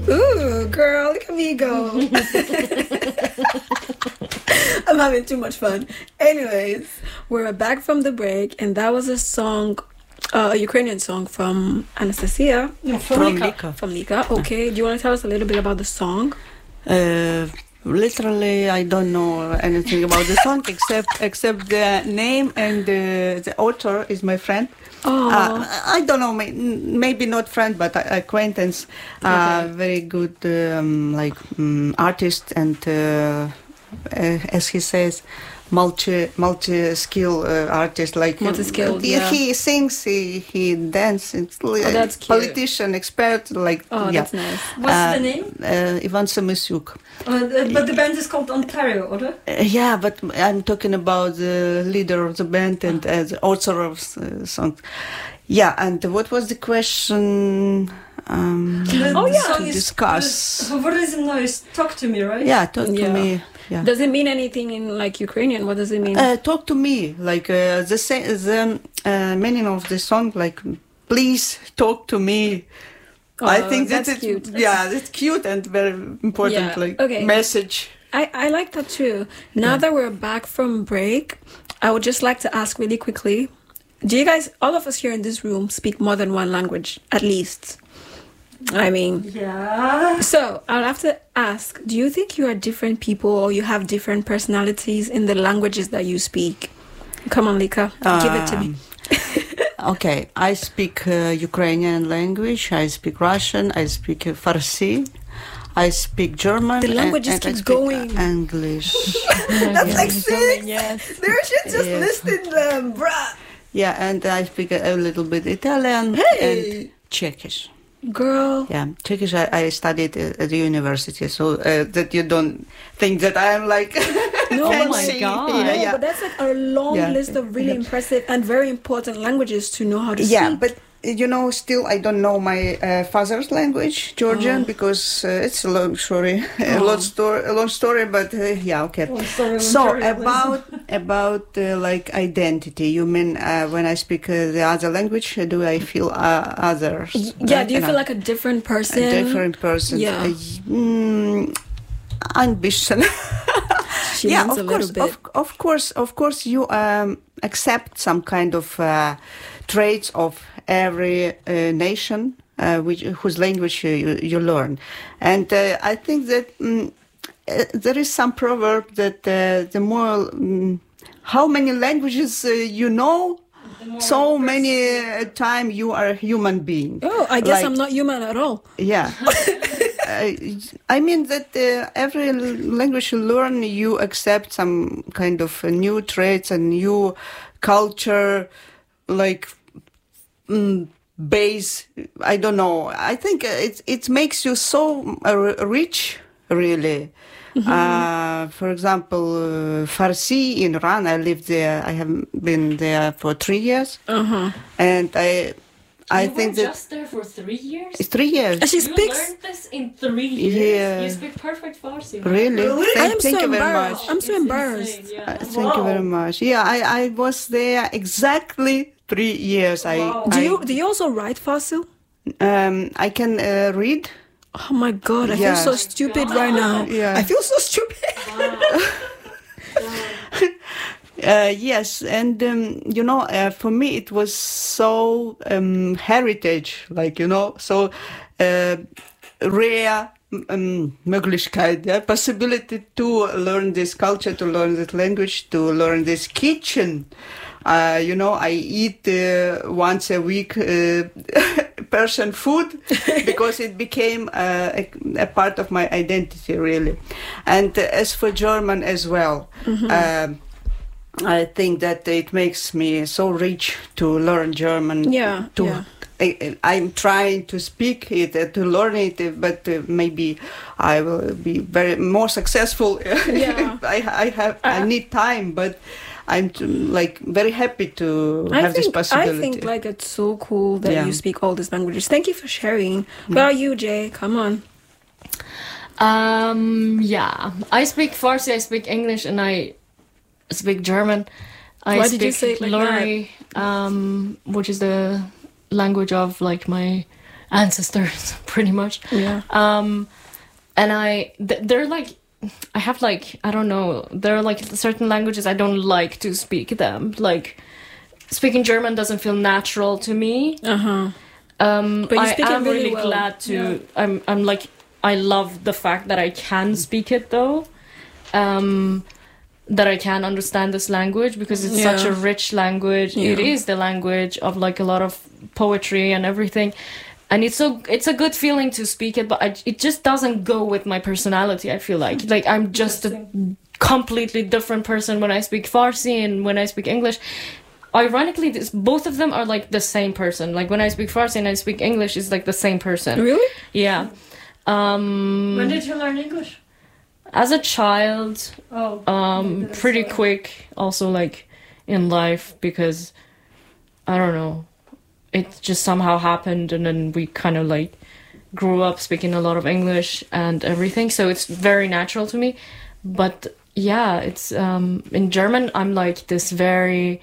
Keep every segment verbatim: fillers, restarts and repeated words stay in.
Ooh, girl, look at me go. I'm having too much fun. Anyways, we're back from the break, and that was a song, uh, a Ukrainian song from Anastasia. No, from, From Lika. Lika. From Lika. Okay, do you want to tell us a little bit about the song? Uh, literally, I don't know anything about the song except except the name, and the, the author is my friend. Oh, Uh, I don't know, may- maybe not friend, but a- acquaintance. Uh, Okay. very good, um, like um, artist, and uh, uh, as he says, multi multi skill uh, artist. Like Multi-skilled, he, yeah. he sings, he he dances. Oh, that's cute. Politician, expert. Like oh, yeah. that's nice. What's Uh, the name? Uh, Ivan Samisyuk. Uh, the- but the band is called Ontario, or? Uh, yeah, but I'm talking about the leader of the band and uh, the author of the song. Yeah, and what was the question? Um, Oh, yeah. to discuss. Uh, what is it now? Is talk to me, right? Yeah, talk to Yeah. me. Yeah. Does it mean anything in like Ukrainian? What does it mean? Uh, talk to me, like uh, the sa- the uh, meaning of the song, like please talk to me. I Oh, think that's that it's cute. yeah, it's cute and very important, Yeah, like okay. message. I, I like that too. Now that we're back from break, I would just like to ask really quickly, do you guys, all of us here in this room, speak more than one language, at least? I mean, Yeah. so I'll have to ask, do you think you are different people or you have different personalities in the languages that you speak? Come on, Lika, give it to me. Um, okay, I speak uh, Ukrainian language, I speak Russian, I speak uh, Farsi, I speak German. The language and, just and I keeps speak going. English. That's like six. Yes. There should just Yes. listed them, bruh. Yeah, and I speak a, a little bit Italian Hey! and Czechish. Girl. Yeah, Czechish I, I studied uh, at the university, so uh, that you don't think that I'm like No, Oh my fancy. God. Yeah, No, yeah. but that's like a long Yeah. list of really impressive and very important languages to know how to Yeah, speak. but uh, you know, still I don't know my uh, father's language, Georgian, Oh. because uh, it's a long story, a Oh. long story, a long story. But uh, yeah, okay. Oh, sorry, So Ontario, about about uh, like identity, you mean uh, when I speak uh, the other language, uh, do I feel uh, others? Y- yeah, right? do you know, feel like a different person? a different person? Yeah. Uh, mm, ambition. She yeah, means of a course, little bit. of, of course, of course, you um, accept some kind of uh, traits of every uh, nation, uh, which whose language you, you learn, and uh, I think that mm, uh, there is some proverb that uh, the more mm, how many languages uh, you know, so many uh, time you are a human being. Oh, I guess Like- I'm not human at all. Yeah. Uh, I mean that uh, every l- language you learn, you accept some kind of uh, new traits and new culture, like mm, base. I don't know. I think uh, it it makes you so uh, rich, really. Uh, for example, uh, Farsi in Iran. I lived there. I have been there for three years, Uh-huh. and I, I you think were that just there for three years. it's three years. And she You speaks. learned this in three years. Yeah. You speak perfect Farsi. Really? Really? Thank, I am thank so you very embarrassed. much. I'm so It's embarrassed. insane, Uh, yeah. Thank you Wow. very much. Yeah, I, I was there exactly three years. I, Wow. Do I, you do you also write Fasil? um, I can uh, read. Oh my god, I Yeah. feel so stupid right now. Yeah. I feel so stupid. Uh, yes, and um, you know, uh, for me it was so um, heritage, like you know, so uh, rare um, Möglichkeit, yeah, possibility to learn this culture, to learn this language, to learn this kitchen. Uh, you know, I eat uh, once a week uh, Persian food because it became uh, a, a part of my identity, really. And uh, as for German as well, um, I think that it makes me so rich to learn German. Yeah, To, yeah. I, I'm trying to speak it, uh, to learn it, uh, but uh, maybe I will be very more successful. Yeah. I, I have, I Uh, need time, but I'm t- like very happy to I have this think I possibility. think like it's so cool that Yeah. you speak all these languages. Thank you for sharing. What about you, Jay? Come on. Um, yeah, I speak Farsi, I speak English, and I speak German. I Why speak did you say it like Lori, um, which is the language of like my ancestors, pretty much. Yeah. Um, and I, th- they're like, I have like, I don't know, there are like certain languages I don't like to speak them. Like, speaking German doesn't feel natural to me. Uh-huh. Um, But you I speak it am really really well. glad to, Yeah. I'm, I'm like, I love the fact that I can speak it though. Um, that I can understand this language because it's such Yeah. a rich language. It Yeah. is the language of like a lot of poetry and everything. And it's so it's a good feeling to speak it, but I, it just doesn't go with my personality. I feel like like I'm just a completely different person when I speak Farsi and when I speak English. Ironically, this, both of them are like the same person. Like when I speak Farsi and I speak English, it's like the same person. Really? Yeah. Um, When did you learn English? as a child, Oh. um, maybe that's pretty why. quick. Also, like in life, because I don't know, it just somehow happened, and then we kind of like grew up speaking a lot of English and everything. So it's very natural to me. But yeah, it's um, in German. I'm like this very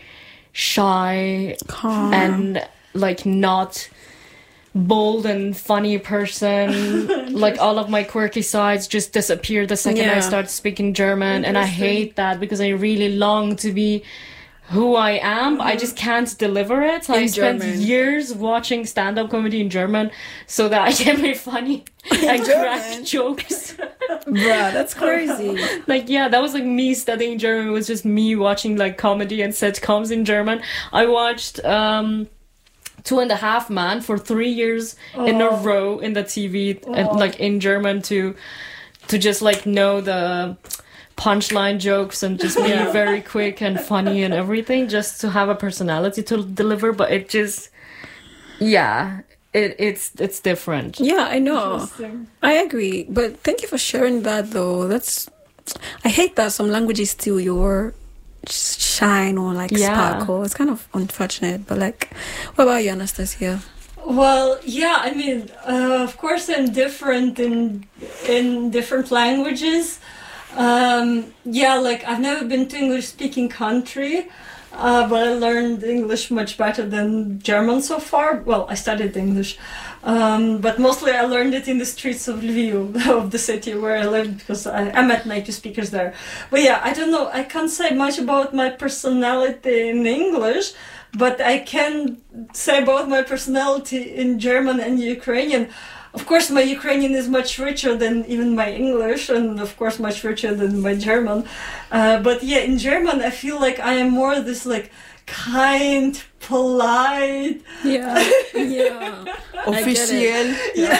shy Calm. and like not bold and funny person. Like all of my quirky sides just disappear the second I Yeah. start speaking German, and I Interesting. hate that because I really long to be who I am, but I just can't deliver it. So In I spent German. years watching stand-up comedy in German so that I can be funny and crack German? jokes. Bruh, that's crazy. Like, yeah, that was like me studying German. It was just me watching like comedy and sitcoms in German. I watched um Two and a Half Man for three years in a Oh. row in the T V, and Oh. like in German to to just like know the punchline jokes and just be Yeah. very quick and funny and everything, just to have a personality to deliver. But it just, yeah, it it's it's different. Yeah, I know. Interesting. I agree. But thank you for sharing that, though. That's. I hate that some languages steal your shine or like Yeah. sparkle. It's kind of unfortunate. But like, what about you, Anastasia? Well, yeah, I mean, uh, of course, I'm different in in different languages. Um, yeah, like I've never been to English-speaking country, uh, but I learned English much better than German so far. Well, I studied English, um, but mostly I learned it in the streets of Lviv, of the city where I lived, because I, I met native speakers there. But yeah, I don't know. I can't say much about my personality in English, but I can say about my personality in German and Ukrainian. Of course, my Ukrainian is much richer than even my English, and of course, much richer than my German. Uh, but yeah, in German, I feel like I am more this like kind, polite. Yeah, yeah. Officiell, Yeah,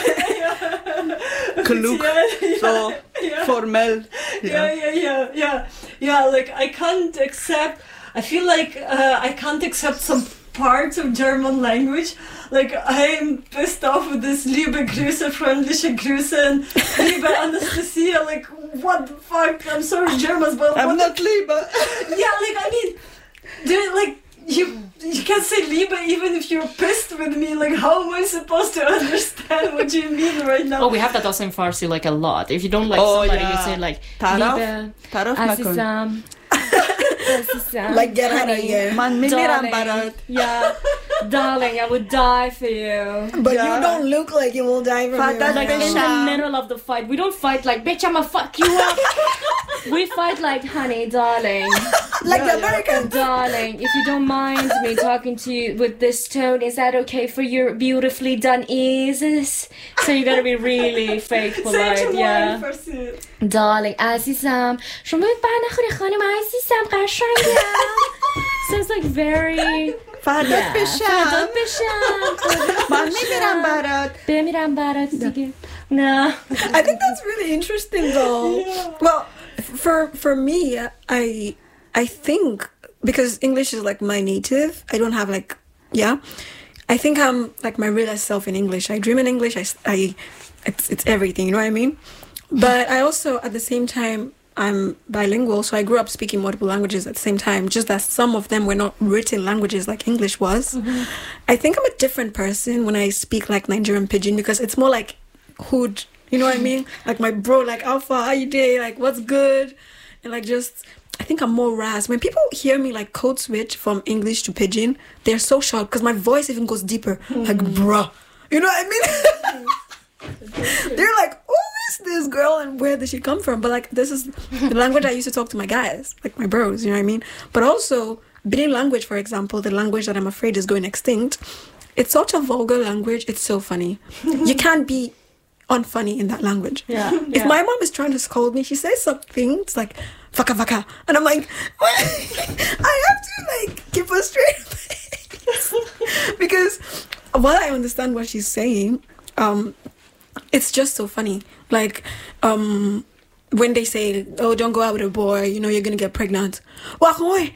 klug, yeah, so yeah. formell. Yeah, yeah, yeah, yeah, yeah. Like I can't accept. I feel like uh, I can't accept some parts of German language. Like I'm pissed off with this Liebe Grüße, freundliche Grüße, and Liebe Anastasia. Like what the fuck? I'm sorry, Germans, but I'm what not Liebe. yeah, like I mean, do like you you can say Liebe even if you're pissed with me. Like how am I supposed to understand what you mean right now? Oh, we have that also in Farsi like a lot. If you don't like Oh, somebody, yeah. you say like Taraf, Liebe, taraf nakon. Azizam. Azizam. Like, get out of honey, here. Man, mimiram darling. barat. Yeah, darling, I would die for you. But Yeah. you don't look like you will die from Fata your Like in mouth. the Bisham. middle of the fight, we don't fight like bitch, I'ma fuck you up. We fight like honey, darling, Like the Yeah, yeah. Americans. darling. If you don't mind me talking to you with this tone, is that okay for your beautifully done ears? So you gotta be really fake Say polite, tomorrow yeah. first. Darling, عزیزم شما برنخوری خانم عزیزم قشنگم. So it's like very فردات yeah. بشم. فدات بشم. من میمیرم برات. بمیرم برات دیگه. No. I think that's really interesting, though. Yeah. Well, for for me, I I think because English is like my native, I don't have like yeah. I think I'm like my real self in English. I dream in English. I, I it's it's everything. You know what I mean? But I also at the same time I'm bilingual, so I grew up speaking multiple languages at the same time. Just that some of them were not written languages like English was. Mm-hmm. I think I'm a different person when I speak like Nigerian pidgin because it's more like hood. You know what I mean? Like my bro, like Alpha, how you doing? Like what's good? And like just, I think I'm more ras. When people hear me like code switch from English to pidgin, they're so shocked because my voice even goes deeper. Like bruh, You know what I mean? They're like, who is this girl and where did she come from? But like, this is the language I used to talk to my guys, like my bros, you know what I mean? But also, Benin language, for example, the language that I'm afraid is going extinct, it's such a vulgar language, it's so funny. You can't be unfunny in that language. Yeah. If yeah. my mom is trying to scold me, she says something, it's like, vaka vaka. And I'm like, what? I have to like keep a straight face. Because while I understand what she's saying, um, it's just so funny. Like, um, when they say, oh, don't go out with a boy, you know, you're going to get pregnant. You know what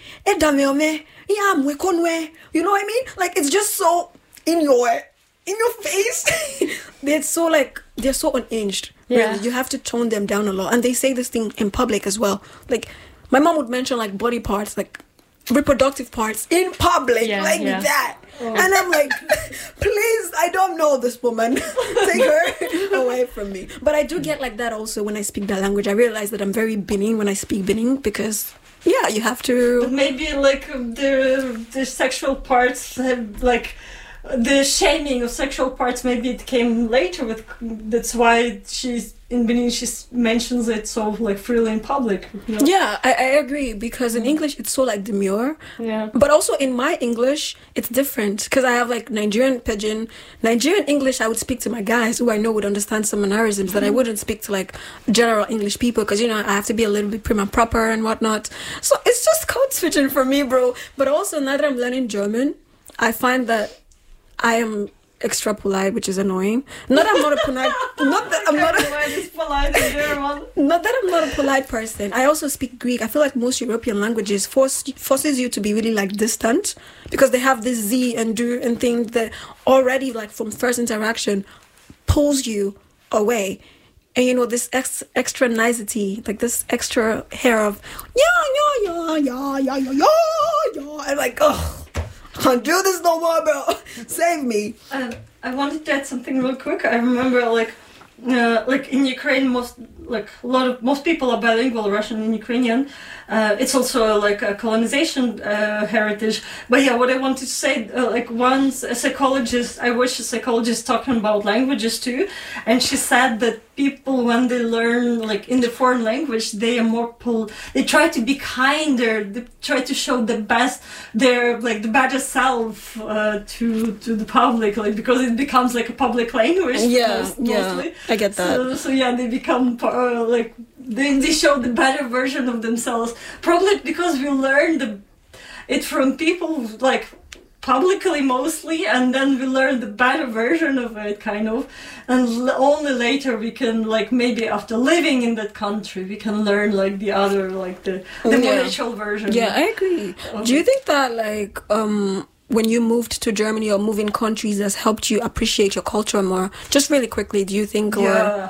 I mean? Like, it's just so in your, in your face. They're so, like, they're so unhinged. Yeah. Really. You have to tone them down a lot. And they say this thing in public as well. Like, my mom would mention, like, body parts, like, reproductive parts in public, Yeah, like yeah. that. Oh. And I'm like, please, I don't know this woman. Take her away from me. But I do get like that also when I speak that language. I realize that I'm very Benin when I speak Benin because, yeah, you have to... But maybe like the the sexual parts have like... The shaming of sexual parts, maybe it came later with... That's why she's... In Benin, she mentions it so like freely in public. You know? Yeah, I, I agree because in English it's so like demure. Yeah. But also in my English it's different because I have like Nigerian pidgin, Nigerian English. I would speak to my guys who I know would understand some mannerisms that I wouldn't speak to like general English people because you know I have to be a little bit prim and proper and whatnot. So it's just code switching for me, bro. But also now that I'm learning German, I find that I am extra polite, which is annoying. Not that I'm not a polite. Not that I'm not. A, polite in German. Not that I'm not a polite person. I also speak Greek. I feel like most European languages force forces you to be really like distant because they have this Z and do and things that already like from first interaction pulls you away. And you know this ex- extra nicety, like this extra hair of yeah yeah yeah yeah yeah yeah yeah. I'm like, oh. Can't do this no more, bro. Save me. Um, I wanted to add something real quick. I remember, like, uh, like in Ukraine, most like a lot of most people are bilingual, Russian and Ukrainian. Uh, it's also like a colonization uh, heritage. But yeah, what I wanted to say, uh, like once a psychologist, I watched a psychologist talking about languages too, and she said that people when they learn like in the foreign language, they are more pol- they try to be kinder, they try to show the best, their like the better self uh, to to the public, like because it becomes like a public language. Yeah, most, yeah, mostly. I get that. So, so yeah, they become uh, like they they show the better version of themselves. Probably because we learned the, it from people like publicly mostly, and then we learn the better version of it, kind of, and l- only later we can like maybe after living in that country we can learn like the other like the the more Yeah. natural version. Yeah, I agree. of Do you it. think that like um when you moved to Germany or moving countries has helped you appreciate your culture more? Just really quickly, do you think? Or Yeah,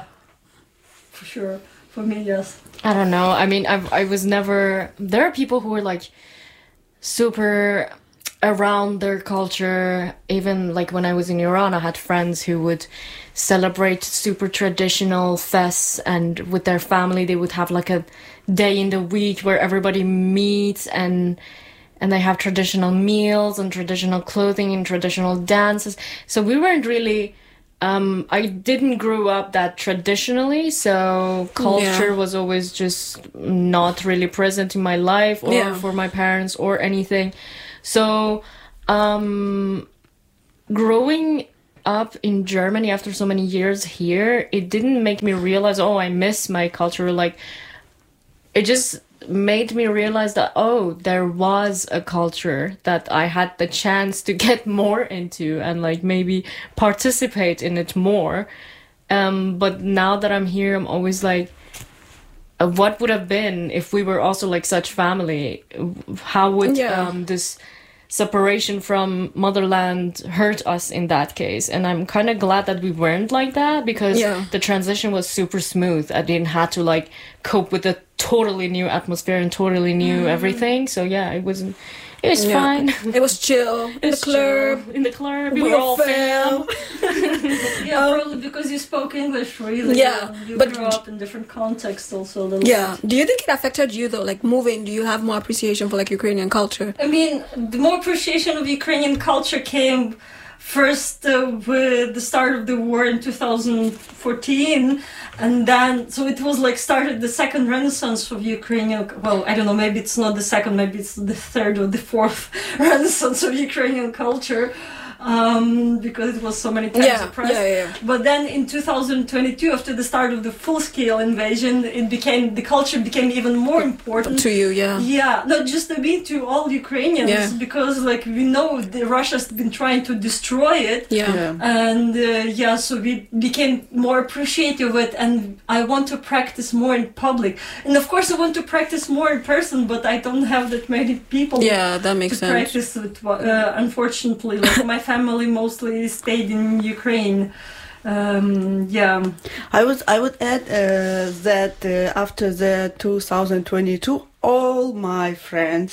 for sure. For me, yes. I don't know. I mean, I I was never. There are people who are like super around their culture. Even like when I was in Iran, I had friends who would celebrate super traditional fests, and with their family, they would have like a day in the week where everybody meets and and they have traditional meals and traditional clothing and traditional dances. So we weren't really. Um, I didn't grow up that traditionally, so culture Yeah. was always just not really present in my life or Yeah. for my parents or anything. So, um, growing up in Germany after so many years here, it didn't make me realize, oh, I miss my culture. Like, it just made me realize that, oh, there was a culture that I had the chance to get more into and like maybe participate in it more. Um, but now that I'm here, I'm always like, uh, what would have been if we were also like such family? How would Yeah. um, this separation from motherland hurt us in that case? And I'm kind of glad that we weren't like that because Yeah. the transition was super smooth. I didn't have to like cope with a totally new atmosphere and totally new everything. So yeah, it was it was Yeah. fine. It was chill in the It's club. chill. In the club, we, We were were all fam. Yeah, probably because you spoke English really. Um, Yeah, you but- grew up in different contexts also a little Yeah. bit. Do you think it affected you though? Like moving, do you have more appreciation for like Ukrainian culture? I mean, the more appreciation of Ukrainian culture came first uh, with the start of the war in two thousand fourteen, and then so it was like started the second renaissance of Ukrainian, well, I don't know, maybe it's not the second, maybe it's the third or the fourth renaissance of Ukrainian culture, um, because it was so many times Yeah, oppressed. yeah, yeah. But then in two thousand twenty-two, after the start of the full-scale invasion, it became, the culture became even more important. To you, yeah. Yeah, not just to me, to all Ukrainians, Yeah. because like we know the Russia's been trying to destroy it, Yeah. Yeah. and uh, yeah, so we became more appreciative of it, and I want to practice more in public, and of course I want to practice more in person, but I don't have that many people Yeah, that to makes sense. practice it. Uh, unfortunately, like my family mostly stayed in Ukraine. Um, yeah. I would I would add uh, that uh, after the two thousand twenty-two, all my friends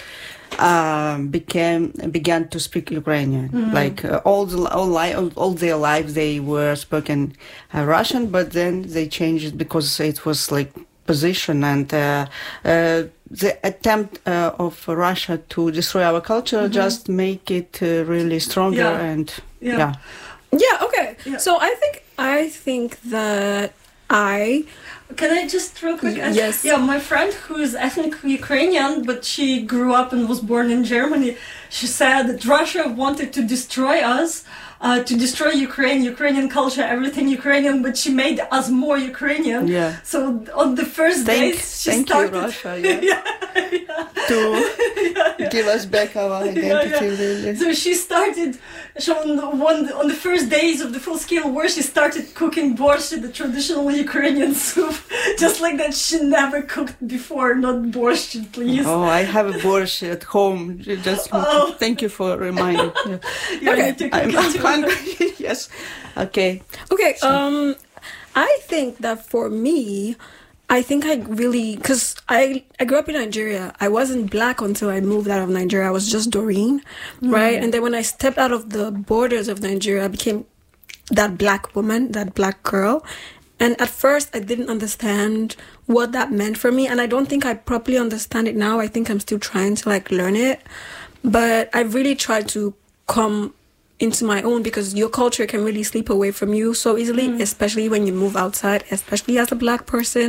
um, became began to speak Ukrainian. Like uh, all the all, li- all, all their life they were spoken uh, Russian, but then they changed it because it was like position and uh, uh, the attempt uh, of Russia to destroy our culture just make it uh, really stronger Yeah. and Yeah. yeah. Yeah, okay. Yeah. So I think I think that I Can I just real quick? Y- ask- yes. Yeah, my friend who is ethnically Ukrainian, but she grew up and was born in Germany. She said that Russia wanted to destroy us, uh, to destroy Ukraine, Ukrainian culture, everything Ukrainian. But she made us more Ukrainian. Yeah. So on the first Thank, days, she thank started. you, Russia, yeah, yeah, yeah, to yeah. give us back our identity. Yeah, Really. So she started, so on the, one, on the first days of the full-scale war, she started cooking borscht, the traditional Ukrainian soup, just like that she never cooked before, not borscht, please. Oh, I have a borscht at home. Just Oh. thank you for reminding. Yeah. You Okay. need to I'm, cook I'm it. hungry. Yes. Okay. okay. Um, I think that for me, I think I really because I I grew up in Nigeria. I wasn't black until I moved out of Nigeria. I was just Doreen, right? And then when I stepped out of the borders of Nigeria, I became that black woman, that black girl. And at first, I didn't understand what that meant for me, and I don't think I properly understand it now. I think I'm still trying to like learn it, but I've really tried to come into my own because your culture can really slip away from you so easily, especially when you move outside, especially as a black person.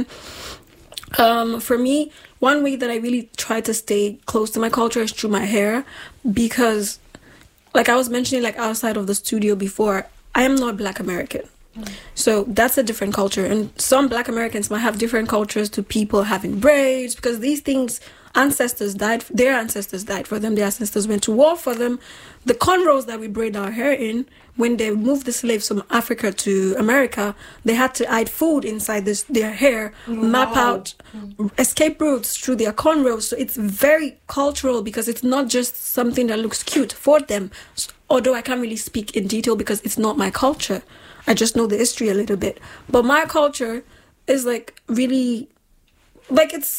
Um, for me, one way that I really try to stay close to my culture is through my hair, because, like I was mentioning, like outside of the studio before, I am not Black American. So that's a different culture, and some Black Americans might have different cultures to people having braids, because these things, ancestors died, their ancestors died for them, their ancestors went to war for them. The cornrows that we braid our hair in, when they moved the slaves from Africa to America, they had to hide food inside this their hair, map out escape routes through their cornrows. So it's very cultural because it's not just something that looks cute for them. S- Although I can't really speak in detail because it's not my culture. I just know the history a little bit. But my culture is like really, like it's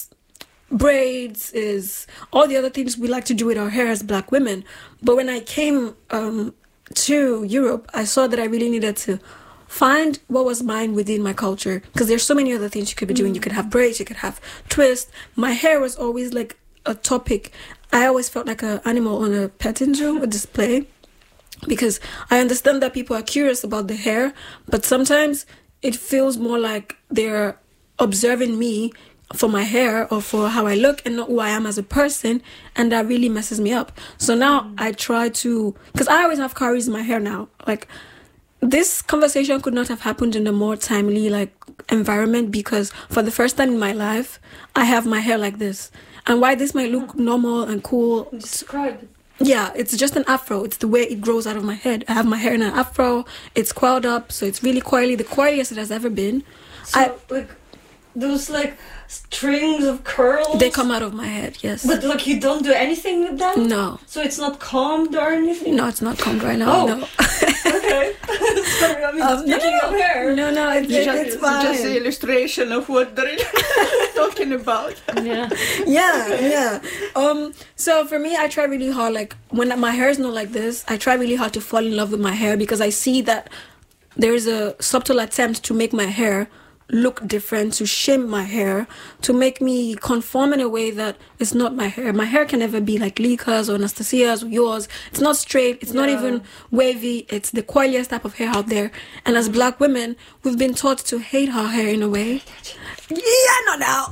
braids, is all the other things we like to do with our hair as black women. But when I came um, to Europe, I saw that I really needed to find what was mine within my culture, because there's so many other things you could be doing. You could have braids, you could have twists. My hair was always like a topic. I always felt like an animal on a petting zoo, a display, because I understand that people are curious about the hair, but sometimes it feels more like they're observing me for my hair or for how I look and not who I am as a person, and that really messes me up. So now I try to, because I always have cowries in my hair now. Like, this conversation could not have happened in a more timely like environment, because for the first time in my life, I have my hair like this. And why this might look normal and cool, Describe it. yeah, it's just an afro. It's the way it grows out of my head. I have my hair in an afro. It's coiled up, so it's really coily. The coiliest it has ever been. So, I, like, those, like, strings of curls? they come out of my head, yes. But, like, you don't do anything with them? No. So it's not combed or anything? No, it's not combed right now. Oh. No. Okay. Sorry, I mean, Um, no, speaking no, of hair. no, no, it's, It's just, it's it's fine. just the illustration of what they're talking about. Yeah. Yeah, yeah. Um. So for me, I try really hard. Like when my hair is not like this, I try really hard to fall in love with my hair, because I see that there is a subtle attempt to make my hair look different, to shame my hair, to make me conform in a way that it's not my hair. My hair can never be like Lika's or Anastasia's or yours. It's not straight. It's not Yeah. even wavy. It's the coiliest type of hair out there. And as black women, we've been taught to hate our hair in a way. Yeah, not now.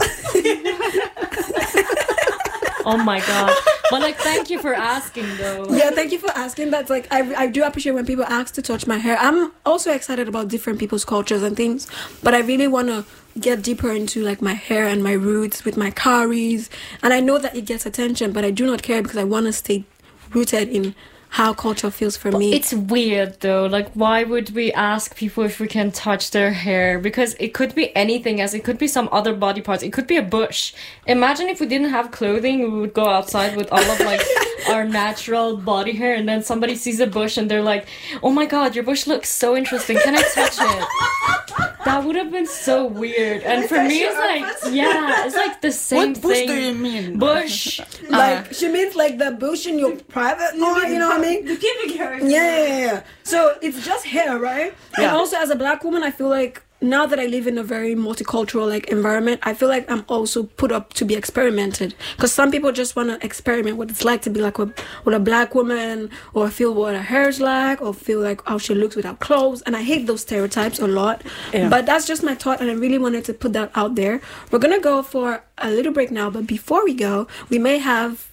Oh my god. But like, thank you for asking though. Yeah, thank you for asking. That's like, I, I do appreciate when people ask to touch my hair. I'm also excited about different people's cultures and things, but I really want to get deeper into like my hair and my roots with my karis. And I know that it gets attention, but I do not care because I want to stay rooted in how culture feels for me. It's weird though. Like, why would we ask people if we can touch their hair? Because it could be anything, as it could be some other body parts. It could be a bush. Imagine if we didn't have clothing, we would go outside with all of like our natural body hair, and then somebody sees a bush and they're like, "Oh my god, your bush looks so interesting. Can I touch it?" That would have been so weird. And for me, it's like, yeah, it's like the same What bush thing. do you mean? Bush. Like, she means like the bush in your private part, you know what I mean? The pubic hair. Yeah, yeah, yeah, yeah. So it's just hair, right? And Yeah. also as a black woman, I feel like now that I live in a very multicultural like environment, I feel like I'm also put up to be experimented. Because some people just want to experiment what it's like to be like a, with a black woman, or feel what her hair's like, or feel like how she looks without clothes. And I hate those stereotypes a lot. Yeah. But that's just my thought, and I really wanted to put that out there. We're gonna go for a little break now, but before we go, we may have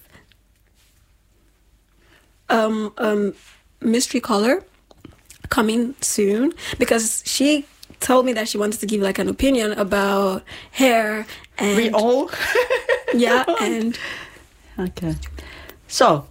um um mystery caller coming soon, because she told me that she wanted to give like an opinion about hair and We all? yeah and Okay. So,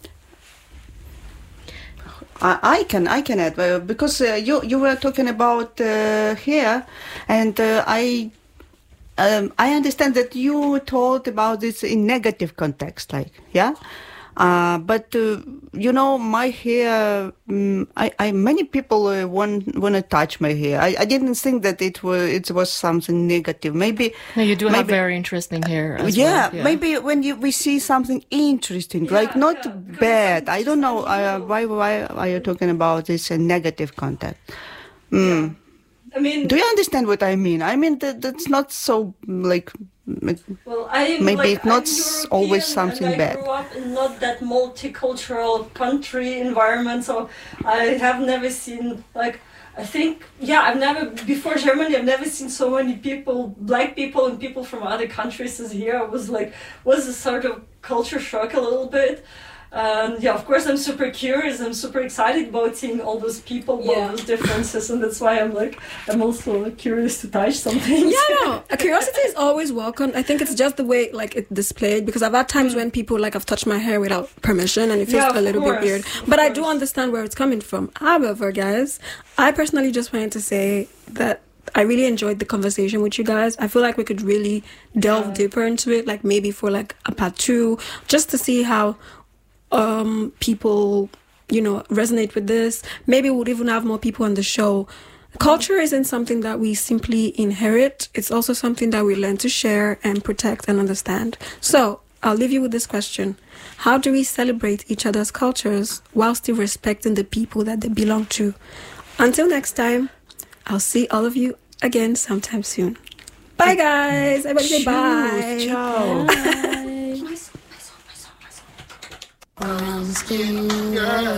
I, I can I can add uh, because uh, you you were talking about uh, hair, and uh, I um, I understand that you told about this in negative context, like yeah. Uh, but uh, you know, my hair. Um, I, I many people uh, want want to touch my hair. I, I didn't think that it was it was something negative. Maybe No, you do have maybe- very interesting hair. As yeah, well. maybe when you we see something interesting, like Yeah, not yeah, because bad. it's I don't know. just Uh, unusual. why why are you talking about this uh, negative contact? Mm. I mean, Do you understand what I mean? I mean that that's not so like. well, I maybe like, it's not I'm s- European, always something and I bad. grew up in not that multicultural country environment, so I have never seen like. I think, yeah, I've never, before Germany, I've never seen so many people, black people and people from other countries as here. I was like, was a sort of culture shock a little bit. Um, yeah, of course, I'm super curious. I'm super excited about seeing all those people, all Yeah. those differences, and that's why I'm like, I'm also curious to touch something. yeah, no, a curiosity is always welcome. I think it's just the way like it's displayed, because I've had times when people like have touched my hair without permission, and it feels Yeah, of a little bit course, weird. of But I do course. understand where it's coming from. However, guys, I personally just wanted to say that I really enjoyed the conversation with you guys. I feel like we could really delve Yeah. deeper into it, like maybe for like a part two, just to see how um people, you know, resonate with this. Maybe we'll even have more people on the show. Culture isn't something that we simply inherit. It's also something that we learn to share and protect and understand. So I'll leave you with this question. How do we celebrate each other's cultures while still respecting the people that they belong to? Until next time, I'll see all of you again sometime soon. Bye, guys. Everybody say bye. Ciao. Bye. Asking